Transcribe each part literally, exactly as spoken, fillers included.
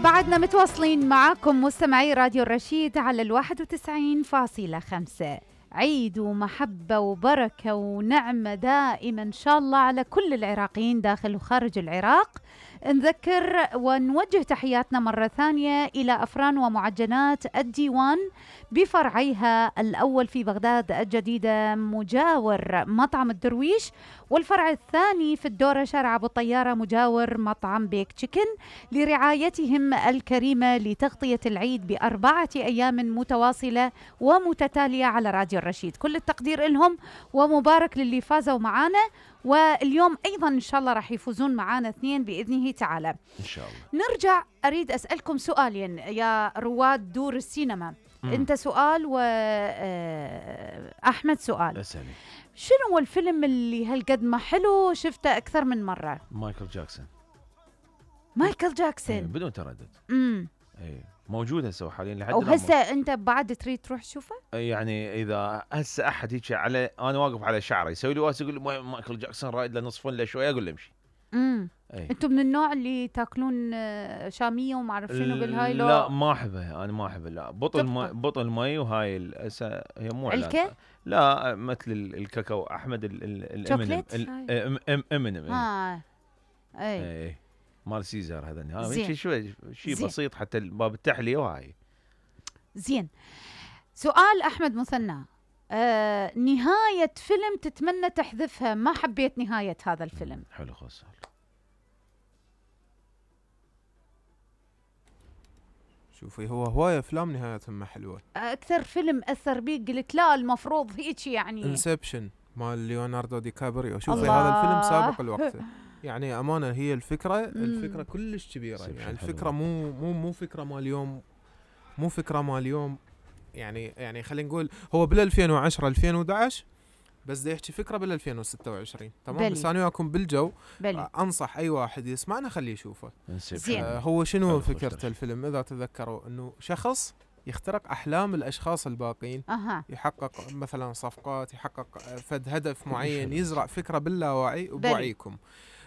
بعدنا متواصلين معكم مستمعي راديو الرشيد على الواحد وتسعين فاصلة خمسة. عيد ومحبة وبركة ونعمة دائما إن شاء الله على كل العراقيين داخل وخارج العراق. نذكر ونوجه تحياتنا مرة ثانية إلى أفران ومعجنات الديوان بفرعيها الأول في بغداد الجديدة مجاور مطعم الدرويش، والفرع الثاني في الدورة شارع أبو الطيارة مجاور مطعم بيك تشيكن، لرعايتهم الكريمة لتغطية العيد بأربعة أيام متواصلة ومتتالية على راديو الرشيد. كل التقدير لهم ومبارك للي فازوا معانا، واليوم أيضا إن شاء الله راح يفوزون معانا اثنين بإذنه تعالى إن شاء الله. نرجع أريد أسألكم سؤالين يا رواد دور السينما. مم. أنت سؤال وأحمد سؤال. أسألي. شنو هو الفيلم اللي هالقد ما حلو شفته أكثر من مرة؟ مايكل جاكسون. مايكل جاكسون. أيه بدون تردد. امم اي موجود هسه حاليا لحد الان. وهسه انت بعد تريد تروح تشوفه؟ يعني اذا هسه احد هيك على انا واقف على شعره يسوي لي واسه يقول لي مايكل جاكسون رايد له نصف له شويه اقول له امشي. امم انتم من النوع اللي تاكلون شاميه وما اعرف شنو بالهاي؟ لو لا ما احبه انا ما احبه. لا بطل مي بطل مي وهاي هسه هي مو علكه. لا مثل الكاكاو احمد الامينم الامينم اه اي مال سيزر هذا ها شوي شيء بسيط حتى باب التحليه وهاي. زين. سؤال احمد مثنى. آه نهايه فيلم تتمنى تحذفها، ما حبيت نهايه هذا الفيلم. حلو خلاص. شوفي هو هوايه افلام نهايتهم ما حلوه. اكثر فيلم اثر بيك قلت لا المفروض هيك يعني انسبشن مال ليوناردو دي كابريو. شوفي هذا الفيلم سابق الوقت يعني امانه. هي الفكره الفكره كلش كبيره يعني الفكره مو مو مو فكره مال اليوم مو فكره مال اليوم يعني يعني خلينا نقول هو بال ألفين وعشرة ألفين وأحد عشر بس دا يحكي فكره بال ألفين وستة وعشرين تمام بلي. بس انا وياكم بالجو بلي. انصح اي واحد يسمعنا خليه يشوفه. آه هو شنو فكره الفيلم اذا تذكروا؟ انه شخص يخترق احلام الاشخاص الباقين. أه. يحقق مثلا صفقات، يحقق فد هدف معين، يزرع فكره باللاوعي وبوعيكم.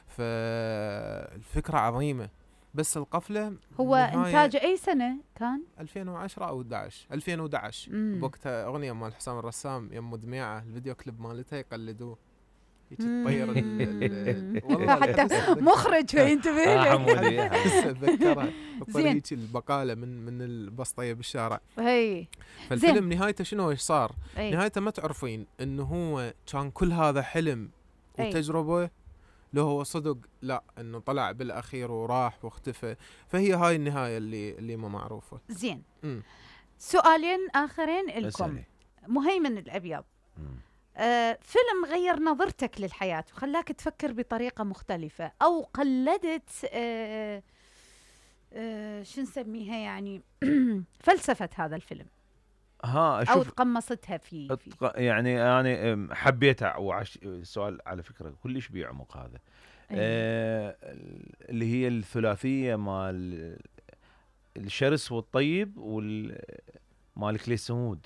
فالفكرة عظيمة بس القفلة. هو إنتاج أي سنة كان؟ ألفين وعشرة أو أحد عشر ألفين وأحد عشر بوقتها أغنية مال حسام الرسام يم دميعة الفيديو كليب مالتها يقلدوه هيك تطير والله حتى مخرج فينتبه حمودي أتذكرها طريقة البقالة من من البسطية بالشارع. هي فالفيلم نهايته شنو ايش صار؟ نهايته ما تعرفين إنه هو كان كل هذا حلم وتجربة لو هو صدق لا انه طلع بالاخير وراح واختفى. فهي هاي النهايه اللي اللي ما معروفه. زين. م. سؤالين اخرين لكم. مهيمن الابيض. آه فيلم غير نظرتك للحياه وخلاك تفكر بطريقه مختلفه او قلدت آه آه شو نسميها يعني فلسفه هذا الفيلم ها او تقمصتها في, في يعني انا حبيتها. وعش السؤال على فكره كلش بعمق هذا. آه اللي هي الثلاثيه مال الشرس والطيب وال مال كليسمود.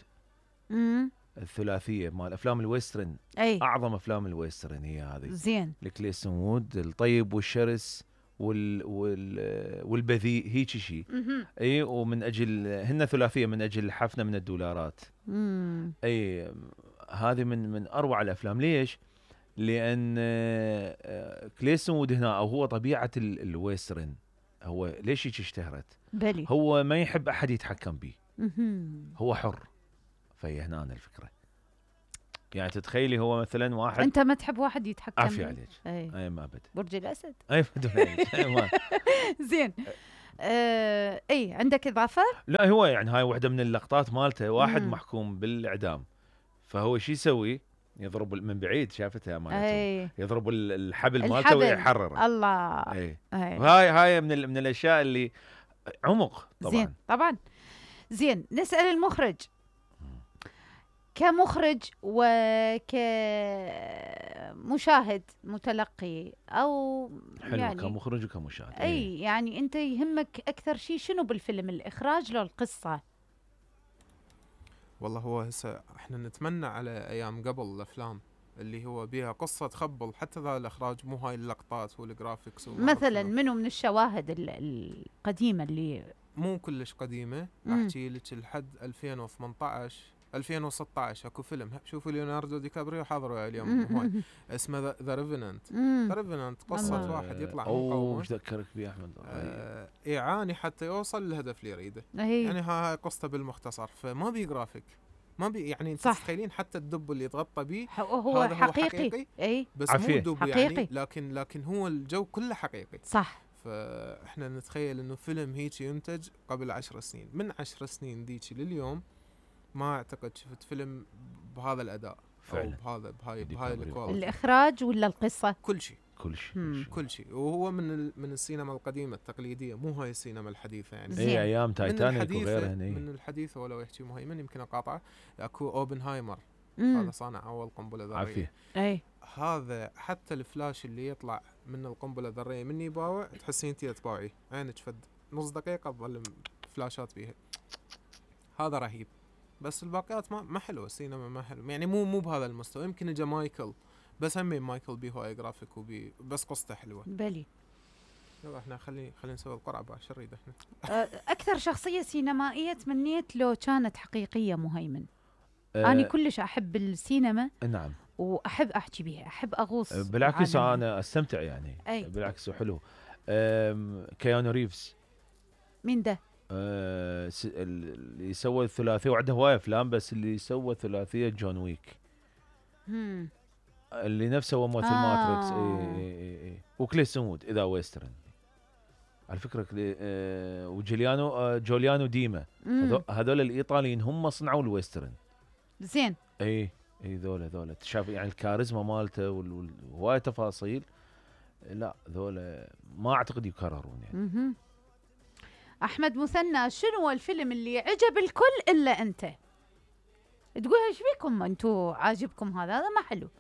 الثلاثيه مال افلام الويسترن. أي. اعظم افلام الويسترن هي هذه. زين. الكليسمود الطيب والشرس وال وال والبذيء هيك شيء. اي ومن اجل هن ثلاثيه من اجل حفنه من الدولارات. مم. اي هذه من من اروع الافلام. ليش؟ لان كليسمود هنا او هو طبيعه الويسترن هو ليش هيك اشتهرت؟ بلي. هو ما يحب احد يتحكم به. هو حر. فهي هنا الفكره. يعني تتخيلي هو مثلا واحد انت ما تحب واحد يتحكم عافية عليك. اي, أي ما ابد. برج الاسد. اي ما زين. آه اي عندك اضافه؟ لا هو يعني هاي واحده من اللقطات مالته. واحد مم. محكوم بالاعدام فهو شو يسوي؟ يضرب من بعيد شافتها مالته يضرب الحبل مالته ويحرره. الله. اي هاي هاي من من الاشياء اللي عمق طبعا. زين طبعا. زين نسال المخرج كمخرج وكمشاهد متلقي او حلو يعني كمخرج وكمشاهد. اي إيه؟ يعني انت يهمك اكثر شيء شنو بالفيلم؟ الاخراج لو القصه؟ والله هو هسه احنا نتمنى على ايام قبل الافلام اللي هو بيها قصة تخبل، حتى ذا الإخراج مو هاي اللقطات والجرافيكس مثلا منو من الشواهد القديمة اللي مو كلش قديمة. أحكي لك لحد ألفين وثمانية عشر ألفين وستة عشر اكو فيلم، شوفوا ليوناردو دي كابريو حاضروا اليوم هاي اسمه ذا ريفننت. ذا ريفننت قصة الله. واحد يطلع مقاومة. ايش ذكرك بيه احمد؟ آه يعاني حتى يوصل للهدف اللي يريده. أيه. يعني هاي قصته بالمختصر، فما بي جرافيك، ما بي يعني تتخيلين حتى الدب اللي يتغطى به هو هذا حقيقي. هو حقيقي أي. بس عفيه. مو دب حقيقي. يعني، لكن لكن هو الجو كله حقيقي. صح. فاحنا نتخيل انه فيلم هيك ينتج قبل عشر سنين، من عشر سنين ذيك لليوم ما اعتقد شفت فيلم بهذا الاداء فعلا. او بهذا بهاي بهاي الكواليتي. الاخراج ولا القصه؟ كل شيء كل شيء كل شيء. وهو من من السينما القديمه التقليديه، مو هاي السينما الحديثه يعني. اي ايام تايتانيك وغيرها. من الحديثه ولو يحكي مهيمن يمكن اقاطعه، اكو اوبنهايمر. هذا صانع اول قنبله ذريه. عافيه. اي هذا حتى الفلاش اللي يطلع من القنبله الذريه مني باوع تحسين انت تباوعي عينك فد نص دقيقه تظل فلاشات بيها. هذا رهيب. بس الباقيات ما ما حلوه، السينما ما حلو يعني، مو مو بهذا المستوى. يمكن اجى مايكل، بس هم مايكل بيه هواي جرافيك وبي بس قصته حلوه. بلي. يلا احنا خلي خلينا نسوي القرعه بقى، شو نريد احنا؟ اكثر شخصيه سينمائيه تمنيت لو كانت حقيقيه مهيمن؟ أه انا كلش احب السينما. نعم. واحب احكي بها، احب اغوص. بالعكس انا استمتع يعني. أي. بالعكس حلو. كيانو ريفز. مين ده؟ أه اللي سوى الثلاثيه، وعنده هوايه افلام، بس اللي سوى ثلاثيه جون ويك. هم. اللي نفسه هو ممثل آه. ماتريكس. اي اي اي وكليسمود اذا ويسترن على فكره. أه وجوليانو أه جوليانو ديما، هذول الايطاليين هم صنعوا الويسترن. زين. اي اي ذولا ذولا تشاف يعني الكاريزما مالته وهواي تفاصيل. لا ذولا ما اعتقد يكررون يعني. مهم. احمد مثنى، شنو الفيلم اللي عجب الكل الا انت؟ تقول ايش بيكم انتوا عاجبكم هذا؟ هذا ما حلو.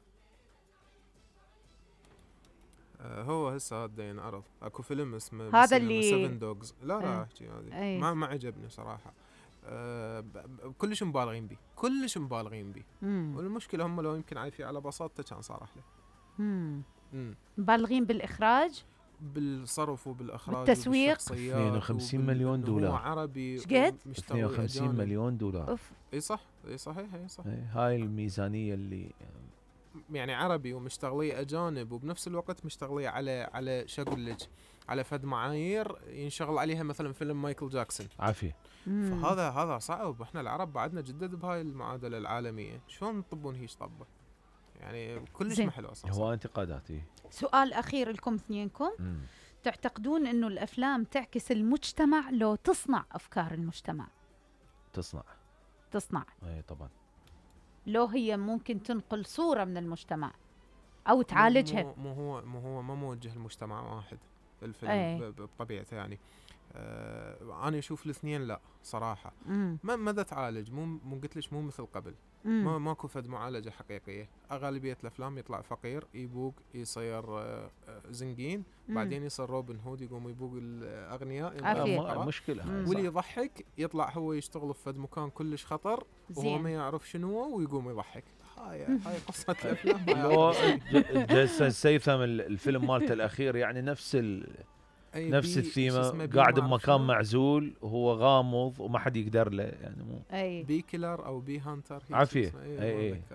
آه هو هسه هذا ينعرض اكو فيلم اسمه هذا اللي سيفن دوغز. لا لا اه. احكي هذه ما ما عجبني صراحه. آه كلش مبالغين بيه، كلش مبالغين بيه. والمشكله هم لو يمكن عايفين على بساطته كان صار له. امم مبالغين بالاخراج، بالصرف وبالاخراج بالتسويق. اثنين وخمسين مليون دولار. هو عربي. شقد؟ اثنين وخمسين مليون دولار. اوف. اي صح، اي صحيح، اي صح. هاي الميزانيه اللي يعني عربي ومشتغليه اجانب، وبنفس الوقت مشتغليه على على شو اقول لك، على فد معايير ينشغل عليها مثلا فيلم مايكل جاكسون. عافيه. فهذا هذا صعب. احنا العرب بعدنا جدد بهاي المعادله العالميه، شلون تطبون هيش طبه؟ يعني كلش ما حلو اصلا. هو انتقاداتي. سؤال اخير لكم اثنينكم. مم. تعتقدون انه الافلام تعكس المجتمع لو تصنع افكار المجتمع؟ تصنع تصنع اي طبعا. لو هي ممكن تنقل صورة من المجتمع أو تعالجها. مو, مو هو مو هو ما موجه المجتمع واحد الفيلم. أي. بطبيعته يعني. آه أنا أشوف الاثنين لا صراحة. مم. ما ماذا تعالج؟ مو مو قلت ليش مو مثل قبل. مم. ما ماكو فد معالجة حقيقية. أغلبية الأفلام يطلع فقير يبوق يصير آه زنقين، بعدين يصير روبن هود يقوم يبوق الأغنياء. مشكلة. واللي يضحك يطلع هو يشتغل في فد مكان كلش خطر وهو ما يعرف شنو ويقوم يضحك. هاي هاي قصة الأفلام. جيسون ستاثام الفيلم مالته الأخير يعني نفس ال نفس الثيمة، قاعد بمكان معزول وهو غامض وما حد يقدر له يعني. مو أي. بي كيلر أو بي هانتر. عافية. أي أي.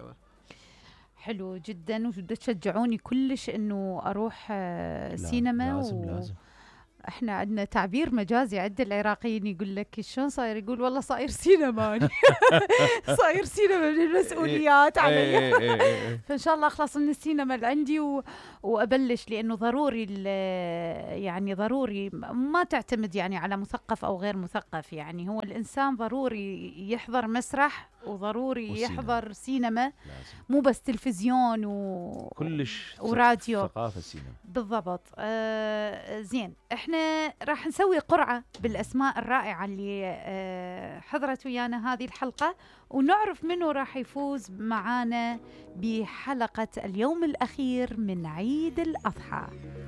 حلو جدا، وتشجعوني كلش إنه أروح سينما. لازم و... لازم. احنا عندنا تعبير مجازي عند العراقيين يقول لك شلون صاير؟ يقول والله صاير سينما. صاير سينما من المسؤوليات علي. فان شاء الله اخلص من السينما اللي عندي و... وابلش، لانه ضروري يعني ضروري ما تعتمد يعني على مثقف او غير مثقف. يعني هو الانسان ضروري يحضر مسرح وضروري والسينما. يحضر سينما لازم. مو بس تلفزيون و كلش وراديو. ثقافة السينما بالضبط. آه زين، احنا راح نسوي قرعة بالاسماء الرائعة اللي آه حضرت ويانا هذه الحلقة، ونعرف منو راح يفوز معانا بحلقة اليوم الأخير من عيد الأضحى.